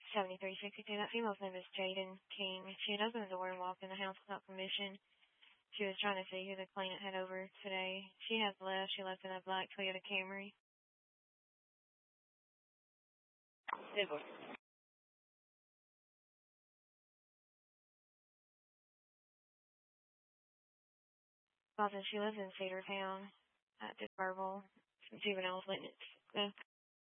7362. That female's name is Jaden King. She had opened the door and walked in the house without permission. She was trying to see who the claimant had over today. She has left. She left in a black Toyota Camry. Simple. She lives in Cedartown. Just verbal. Juveniles witness.